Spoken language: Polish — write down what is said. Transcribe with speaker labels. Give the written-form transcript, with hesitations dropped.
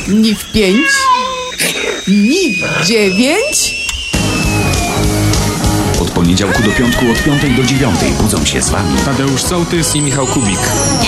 Speaker 1: ni w 5, ni w 9.
Speaker 2: Od poniedziałku do piątku od 5 do 9 budzą się z wami
Speaker 3: Tadeusz Sołtys i Michał Kubik.